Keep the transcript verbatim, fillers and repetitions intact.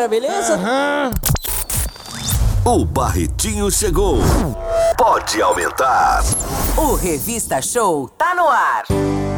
galera, beleza? Aham. O Barretinho chegou. Pode aumentar. O Revista Show tá no ar.